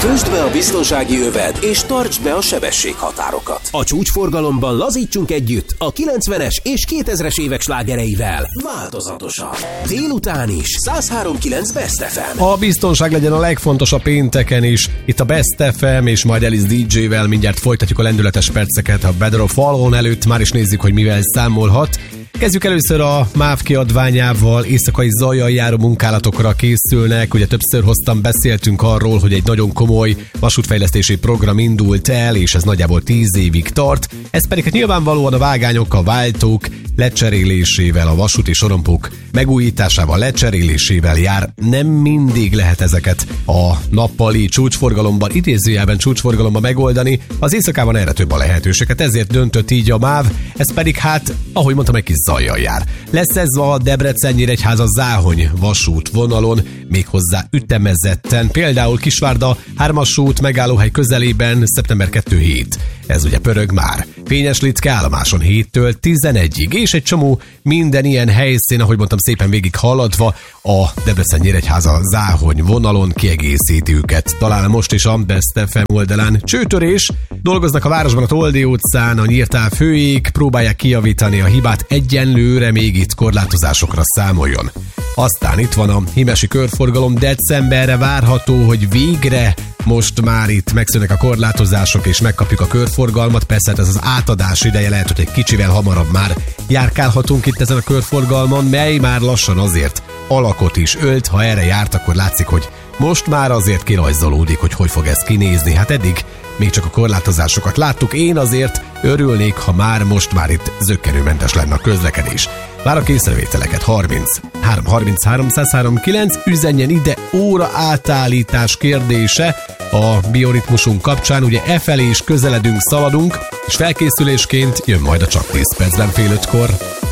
Töltsd be a biztonsági öved, és tartsd be a sebességhatárokat. A csúcsforgalomban lazítsunk együtt a 90-es és 2000-es évek slágereivel. Változatosan. Délután is 103.9 Best FM. A biztonság legyen a legfontosabb pénteken is. Itt a Best FM és majd Alice DJ-vel mindjárt folytatjuk a lendületes perceket. A Better of Fallen előtt már is nézzük, hogy mivel számolhat. Kezdjük először a MÁV kiadványával. Éjszakai zajjal járó munkálatokra készülnek. Ugye többször beszéltünk arról, hogy egy nagyon komoly vasútfejlesztési program indult el, és ez nagyjából 10 évig tart. Ez pedig nyilvánvalóan a vágányok, a váltók lecserélésével, a vasúti sorompók megújításával, lecserélésével jár. Nem mindig lehet ezeket a nappali csúcsforgalomban, idézőjelben csúcsforgalomban megoldani. Az éjszakában erre több a lehetőséget, ezért döntött így a MÁV. Ez pedig ahogy mondtam, egy kis zajjal jár. Lesz ez a Debrecen-Nyíregyháza-Záhony vasút vonalon, méghozzá ütemezetten. Például Kisvárda 3-as út megállóhely közelében szeptember 2 hét. Ez ugye pörög már. Fényeslicke állomáson 7-től 11-ig, és egy csomó minden ilyen helyszín, ahogy mondtam, szépen végig haladva a Debrecen-Nyíregyháza-Záhony vonalon kiegészíti őket. Talán most is a Best FM oldalán csőtörés. Dolgoznak a városban a Toldi utcán, a Nyírtál főig, próbálják kijavítani a hibát, egyenlőre még itt korlátozásokra számoljon. Aztán itt van a himesi körforgalom, decemberre várható, hogy végre most már itt megszűnnek a korlátozások, és megkapjuk a körforgalmat. Persze ez az átadás ideje, lehet, hogy egy kicsivel hamarabb már járkálhatunk itt ezen a körforgalmon, mely már lassan azért alakot is ölt. Ha erre járt, akkor látszik, hogy most már azért kirajzolódik, hogy fog ez kinézni. Hát eddig még csak a korlátozásokat láttuk. Én azért örülnék, ha most már itt zökkenőmentes lenne a közlekedés. Várok észrevételeket. 33 üzenjen ide óra átállítás kérdése a bioritmusunk kapcsán. Ugye felé is közeledünk, szaladunk, és felkészülésként jön majd a Csak 10 percben fél 5-kor.